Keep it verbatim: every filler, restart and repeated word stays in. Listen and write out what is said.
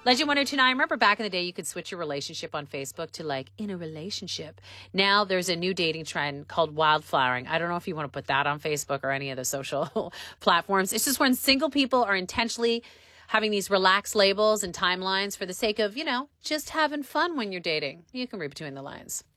Legend one oh two nine, remember back in the day you could switch your relationship on Facebook to like in a relationship. Now there's a new dating trend called wildflowering. I don't know if you want to put that on Facebook or any of the social platforms. It's just when single people are intentionally having these relaxed labels and timelines for the sake of, you know, just having fun when you're dating. You can read between the lines.